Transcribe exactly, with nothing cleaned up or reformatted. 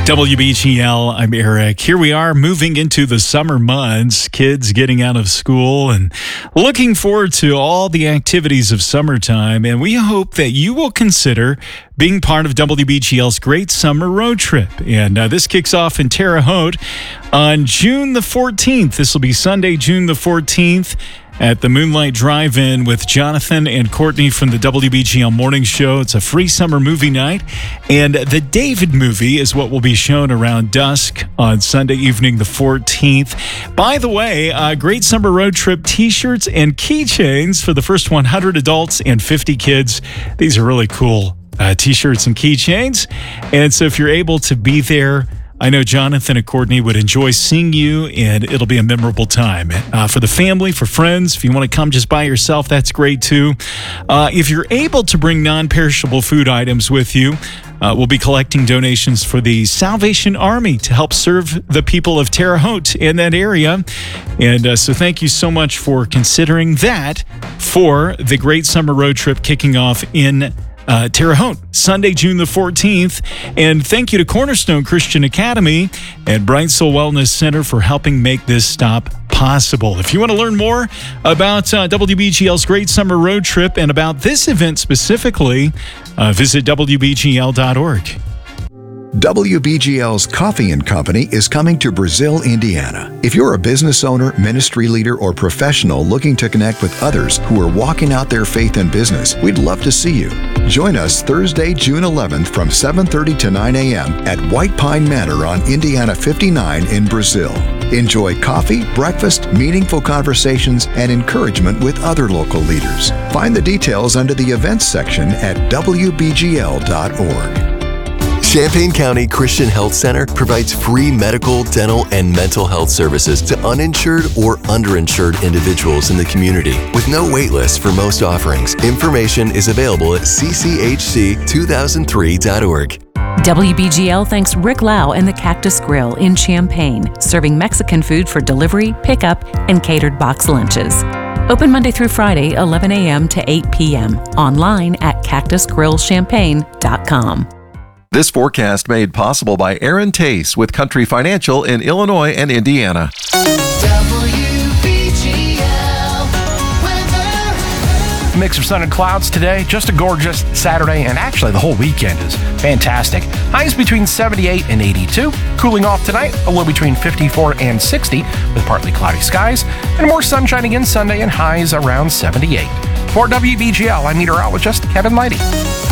W B G L, I'm Eric. Here we are moving into the summer months, kids getting out of school and looking forward to all the activities of summertime. And we hope that you will consider being part of W B G L's Great Summer Road Trip. And uh, this kicks off in Terre Haute on June the fourteenth. This will be Sunday, June the fourteenth. At the Moonlight Drive-In with Jonathan and Courtney from the W B G L Morning Show. It's a free summer movie night, and the David movie is what will be shown around dusk on Sunday evening the fourteenth. By the way, uh, Great Summer Road Trip t-shirts and keychains for the first one hundred adults and fifty kids. These are really cool uh, t-shirts and keychains, and so if you're able to be there, I know Jonathan and Courtney would enjoy seeing you, and it'll be a memorable time. Uh, for the family, for friends, if you want to come just by yourself, that's great too. Uh, if you're able to bring non-perishable food items with you, uh, we'll be collecting donations for the Salvation Army to help serve the people of Terre Haute in that area. And uh, so thank you so much for considering that for the Great Summer Road Trip kicking off in Uh, Terre Haute, Sunday, June the fourteenth. And thank you to Cornerstone Christian Academy and Bright Soul Wellness Center for helping make this stop possible. If you want to learn more about uh, W B G L's Great Summer Road Trip and about this event specifically, uh, visit W B G L dot org. W B G L's Coffee and Company is coming to Brazil, Indiana. If you're a business owner, ministry leader, or professional looking to connect with others who are walking out their faith in business, we'd love to see you. Join us Thursday, June eleventh from seven thirty to nine a.m. at White Pine Manor on Indiana fifty-nine in Brazil. Enjoy coffee, breakfast, meaningful conversations, and encouragement with other local leaders. Find the details under the events section at W B G L dot org. Champaign County Christian Health Center provides free medical, dental, and mental health services to uninsured or underinsured individuals in the community with no wait list for most offerings. Information is available at c c h c two thousand three dot org. W B G L thanks Rick Lau and the Cactus Grill in Champaign, serving Mexican food for delivery, pickup, and catered box lunches. Open Monday through Friday, eleven a.m. to eight p.m. Online at cactus grill champaign dot com. This forecast made possible by Aaron Tace with Country Financial in Illinois and Indiana. W B G L weather. Mix of sun and clouds today. Just a gorgeous Saturday, and actually the whole weekend is fantastic. Highs between seventy-eight and eighty-two. Cooling off tonight, a low between fifty-four and sixty with partly cloudy skies, and more sunshine again Sunday and highs around seventy-eight. For W B G L, I'm meteorologist Kevin Lighty.